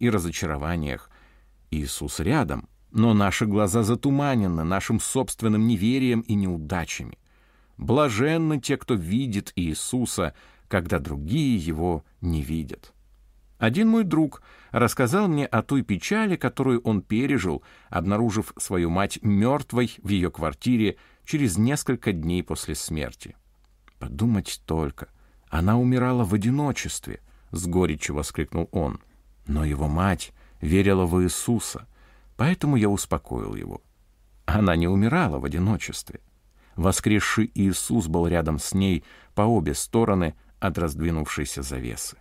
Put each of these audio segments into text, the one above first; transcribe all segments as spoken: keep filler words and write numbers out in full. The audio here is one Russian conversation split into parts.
и разочарованиях. Иисус рядом, но наши глаза затуманены нашим собственным неверием и неудачами. Блаженны те, кто видит Иисуса, когда другие Его не видят. Один мой друг рассказал мне о той печали, которую он пережил, обнаружив свою мать мертвой в ее квартире через несколько дней после смерти. «Подумать только, она умирала в одиночестве», — с горечью воскликнул он. «Но его мать верила в Иисуса, поэтому я успокоил его. Она не умирала в одиночестве. Воскресший Иисус был рядом с ней по обе стороны от раздвинувшейся завесы».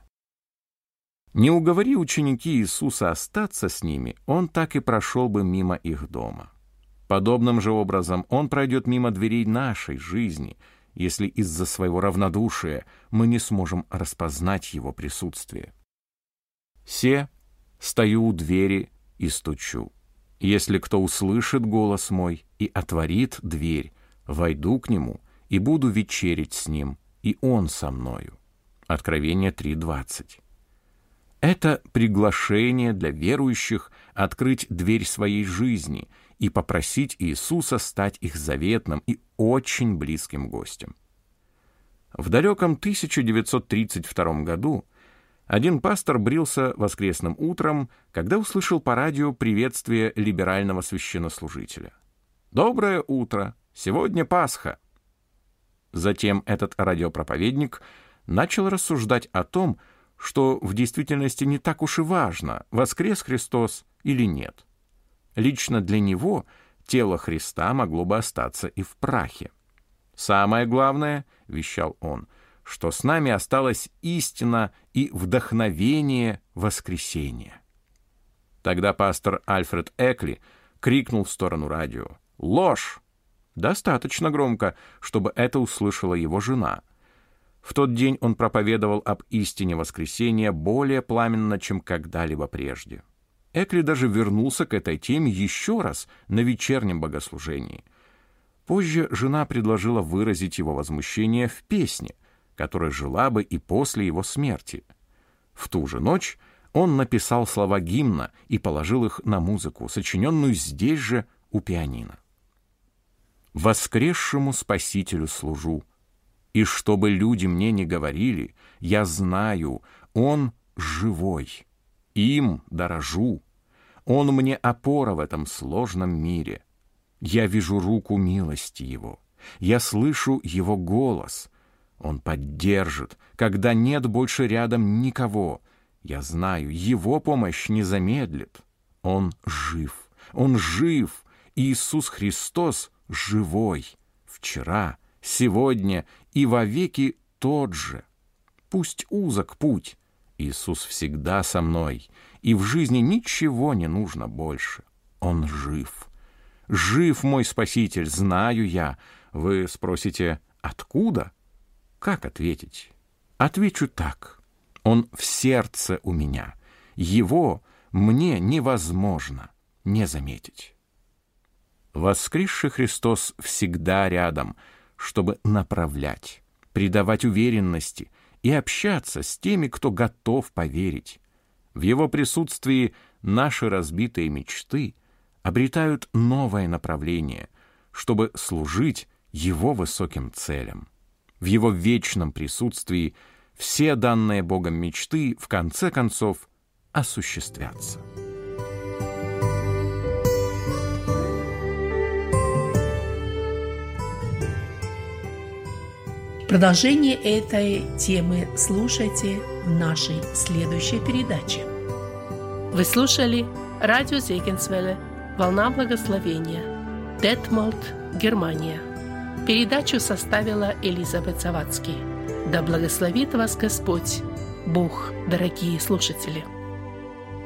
Не уговори ученики Иисуса остаться с ними, он так и прошел бы мимо их дома. Подобным же образом он пройдет мимо дверей нашей жизни, если из-за своего равнодушия мы не сможем распознать его присутствие. «Се, стою у двери и стучу. Если кто услышит голос мой и отворит дверь, войду к нему и буду вечерить с ним, и он со мною». Откровение три двадцать. Это приглашение для верующих открыть дверь своей жизни и попросить Иисуса стать их заветным и очень близким гостем. В далеком тысяча девятьсот тридцать втором году один пастор брился воскресным утром, когда услышал по радио приветствие либерального священнослужителя. «Доброе утро! Сегодня Пасха!» Затем этот радиопроповедник начал рассуждать о том, что в действительности не так уж и важно, воскрес Христос или нет. Лично для него тело Христа могло бы остаться и в прахе. «Самое главное, — вещал он, — что с нами осталась истина и вдохновение воскресения». Тогда пастор Альфред Экли крикнул в сторону радио: «Ложь!» Достаточно громко, чтобы это услышала его жена. В тот день он проповедовал об истине воскресения более пламенно, чем когда-либо прежде. Экли даже вернулся к этой теме еще раз на вечернем богослужении. Позже жена предложила выразить его возмущение в песне, которая жила бы и после его смерти. В ту же ночь он написал слова гимна и положил их на музыку, сочиненную здесь же у пианино. «Воскресшему Спасителю служу, и чтобы люди мне не говорили, я знаю, Он живой, им дорожу, Он мне опора в этом сложном мире. Я вижу руку милости Его, я слышу Его голос. Он поддержит, когда нет больше рядом никого. Я знаю, Его помощь не замедлит. Он жив, Он жив, Иисус Христос живой, вчера, сегодня и вовеки тот же. Пусть узок путь, Иисус всегда со мной, и в жизни ничего не нужно больше. Он жив. Жив мой Спаситель, знаю я. Вы спросите, откуда? Как ответить? Отвечу так. Он в сердце у меня. Его мне невозможно не заметить. Воскресший Христос всегда рядом, чтобы направлять, придавать уверенности и общаться с теми, кто готов поверить. В Его присутствии наши разбитые мечты обретают новое направление, чтобы служить Его высоким целям. В Его вечном присутствии все данные Богом мечты в конце концов осуществятся. Продолжение этой темы слушайте в нашей следующей передаче. Вы слушали радио Зегенсвелле «Волна благословения», Детмолд, Германия. Передачу составила Элизабет Завадский. Да благословит вас Господь, Бог, дорогие слушатели!